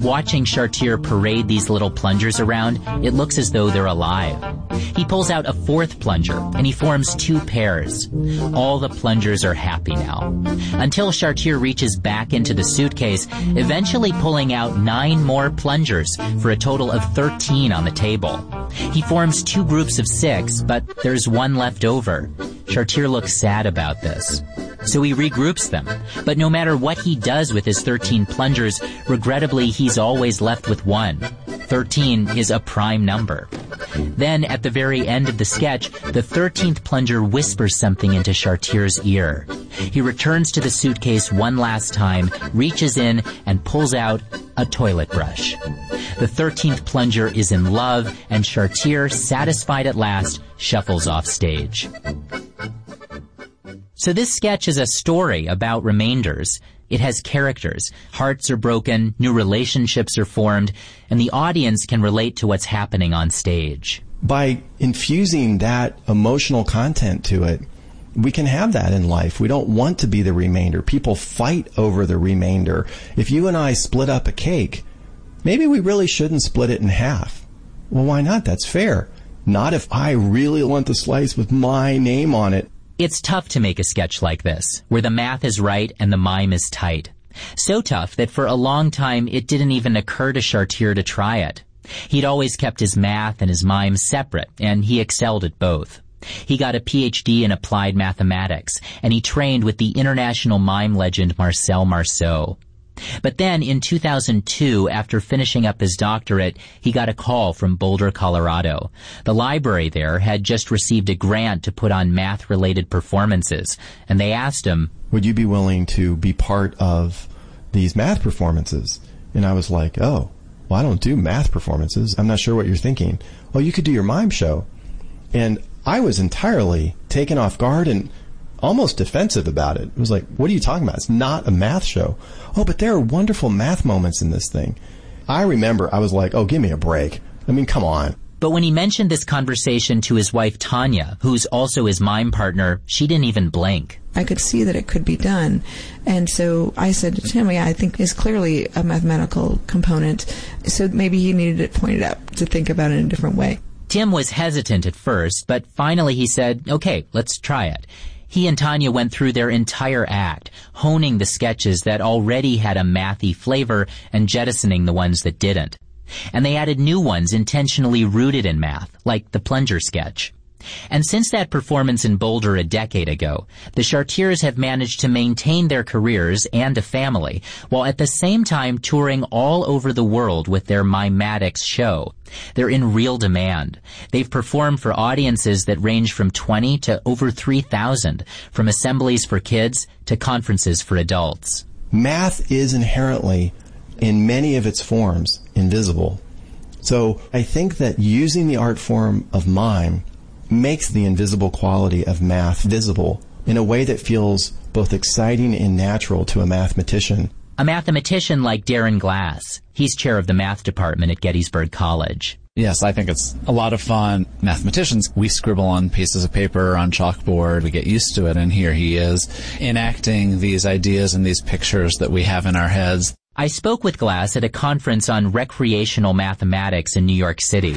Watching Chartier parade these little plungers around, it looks as though they're alive. He pulls out a fourth plunger, and he forms two pairs. All the plungers are happy now. Until Chartier reaches back into the suitcase, eventually pulling out 9 more plungers for a total of 13 on the table. He forms 2 groups of 6, but there's one left over. Chartier looks sad about this. So he regroups them. But no matter what he does with his 13 plungers, regrettably, he's always left with 1. 13 is a prime number. Then, at the very end of the sketch, the 13th plunger whispers something into Chartier's ear. He returns to the suitcase one last time, reaches in, and pulls out a toilet brush. The 13th plunger is in love, and Chartier, satisfied at last, shuffles off stage. So this sketch is a story about remainders. It has characters. Hearts are broken, new relationships are formed, and the audience can relate to what's happening on stage. By infusing that emotional content to it, we can have that in life. We don't want to be the remainder. People fight over the remainder. If you and I split up a cake, maybe we really shouldn't split it in half. Well, why not? That's fair. Not if I really want the slice with my name on it. It's tough to make a sketch like this, where the math is right and the mime is tight. So tough that for a long time it didn't even occur to Chartier to try it. He'd always kept his math and his mime separate, and he excelled at both. He got a PhD in applied mathematics, and he trained with the international mime legend Marcel Marceau. But then, in 2002, after finishing up his doctorate, he got a call from Boulder, Colorado. The library there had just received a grant to put on math-related performances, and they asked him, "Would you be willing to be part of these math performances?" And I was like, "Oh, well, I don't do math performances. I'm not sure what you're thinking." "Oh, you could do your mime show." And I was entirely taken off guard and almost defensive about it. It was like, what are you talking about? It's not a math show. "Oh, but there are wonderful math moments in this thing." I remember I was like, oh, give me a break. I mean, come on. But when he mentioned this conversation to his wife Tanya, who's also his mime partner, she didn't even blink. I could see that it could be done. And so I said to Tim, yeah, I think it's clearly a mathematical component. So maybe he needed it pointed out to think about it in a different way. Tim was hesitant at first, but finally he said, okay, let's try it. He and Tanya went through their entire act, honing the sketches that already had a mathy flavor and jettisoning the ones that didn't. And they added new ones intentionally rooted in math, like the plunger sketch. And since that performance in Boulder a decade ago, the Chartiers have managed to maintain their careers and a family, while at the same time touring all over the world with their Mimatics show. They're in real demand. They've performed for audiences that range from 20 to over 3,000, from assemblies for kids to conferences for adults. Math is inherently, in many of its forms, invisible. So I think that using the art form of mime makes the invisible quality of math visible in a way that feels both exciting and natural to a mathematician. A mathematician like Darren Glass. He's chair of the math department at Gettysburg College. Yes, I think it's a lot of fun. Mathematicians, we scribble on pieces of paper, on chalkboard, we get used to it, and here he is enacting these ideas and these pictures that we have in our heads. I spoke with Glass at a conference on recreational mathematics in New York City.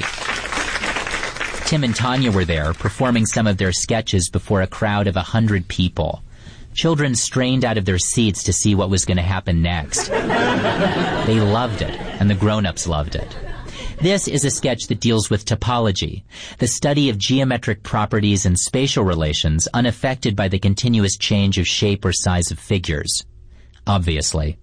Tim and Tanya were there, performing some of their sketches before a crowd of 100 people. Children strained out of their seats to see what was going to happen next. They loved it, and the grown-ups loved it. This is a sketch that deals with topology, the study of geometric properties and spatial relations unaffected by the continuous change of shape or size of figures. Obviously.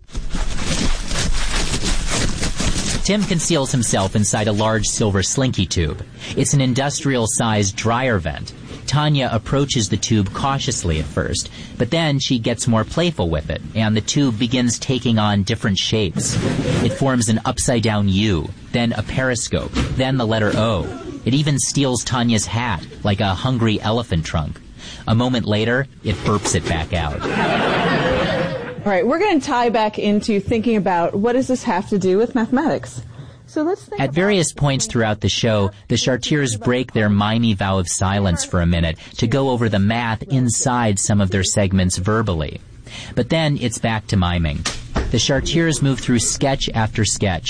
Tim conceals himself inside a large silver slinky tube. It's an industrial-sized dryer vent. Tanya approaches the tube cautiously at first, but then she gets more playful with it, and the tube begins taking on different shapes. It forms an upside-down U, then a periscope, then the letter O. It even steals Tanya's hat, like a hungry elephant trunk. A moment later, it burps it back out. All right, we're going to tie back into thinking about what does this have to do with mathematics. So let's think. At various points throughout the show, the Chartiers break their mimey vow of silence for a minute to go over the math inside some of their segments verbally. But then it's back to miming. The Chartiers move through sketch after sketch,